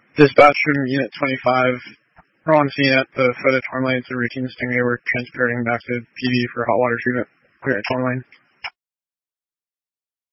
Dispatch from Unit 25. We're on scene at the foot of Torn Lane. It's a routine sting. We're transporting back to PD for hot water treatment. Clear at Torn Lane.